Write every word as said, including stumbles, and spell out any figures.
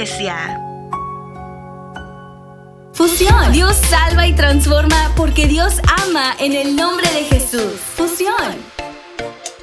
iglesia. Fusión. Dios salva y transforma porque Dios ama en el nombre de Jesús. Fusión.